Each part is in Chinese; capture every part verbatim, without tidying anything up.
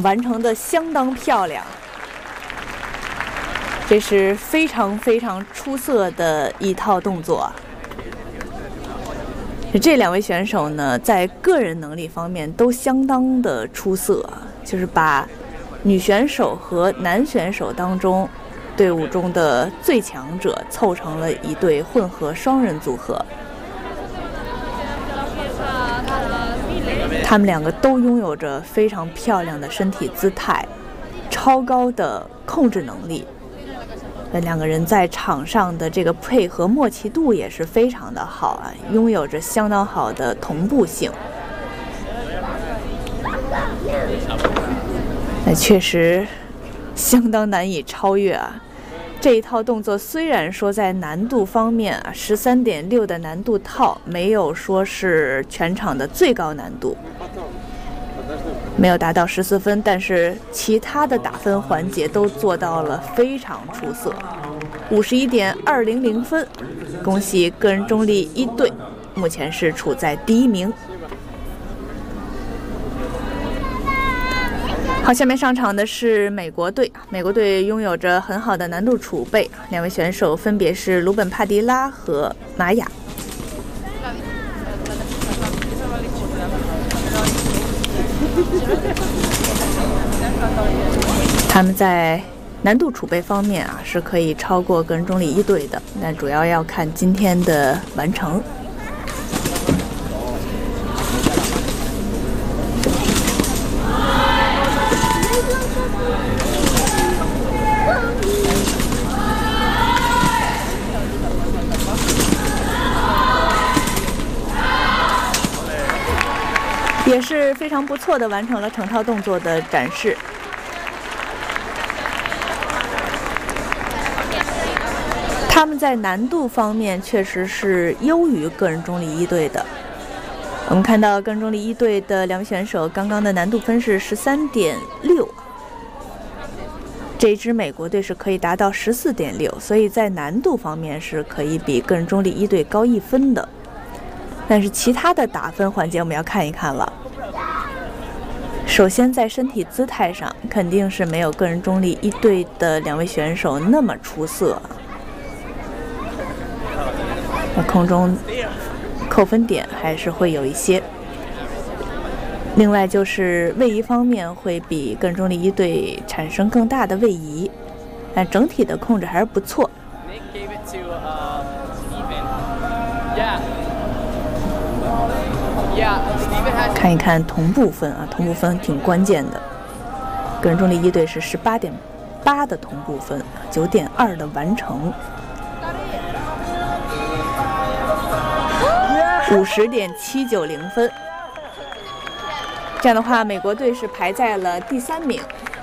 完成的相当漂亮。这是非常非常出色的一套动作。这两位选手呢，在个人能力方面都相当的出色，就是把女选手和男选手当中队伍中的最强者凑成了一对混合双人组合。他们两个都拥有着非常漂亮的身体姿态，超高的控制能力。两个人在场上的这个配合默契度也是非常的好啊，拥有着相当好的同步性。那确实相当难以超越啊！这一套动作虽然说在难度方面啊，十三点六的难度套没有说是全场的最高难度，没有达到十四分，但是其他的打分环节都做到了非常出色，五十一点二零零分，恭喜个人中立一队，目前是处在第一名。好，下面上场的是美国队。美国队拥有着很好的难度储备，两位选手分别是鲁本·帕迪拉和玛雅。他们在难度储备方面啊是可以超过个人中立一队的，但主要要看今天的完成。也是非常不错的完成了整套动作的展示。他们在难度方面确实是优于个人中立一队的。我们看到个人中立一队的两位选手刚刚的难度分是十三点六，这支美国队是可以达到十四点六，所以在难度方面是可以比个人中立一队高一分的。但是其他的打分环节我们要看一看了。首先在身体姿态上肯定是没有个人中立一队的两位选手那么出色，那空中扣分点还是会有一些。另外就是位移方面会比个人中立一队产生更大的位移，但整体的控制还是不错。看一看同步分啊，同步分挺关键的。个人中立一队是十八点八的同步分，九点二的完成，五十点七九零分。这样的话，美国队是排在了第三名。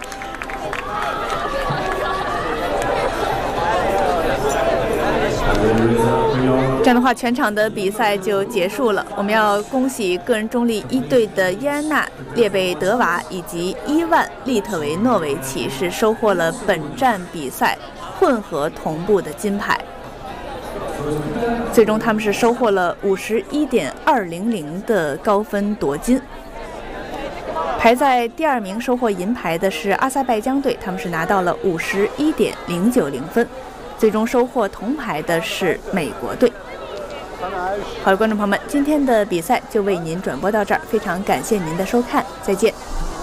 这样的话，全场的比赛就结束了。我们要恭喜个人中立一队的伊安娜·列贝德娃以及伊万·利特维诺维奇是收获了本站比赛混合同步的金牌。最终他们是收获了五十一点二零零的高分夺金。排在第二名收获银牌的是阿塞拜疆队，他们是拿到了五十一点零九零分。最终收获铜牌的是美国队。好的，观众朋友们，今天的比赛就为您转播到这儿，非常感谢您的收看，再见。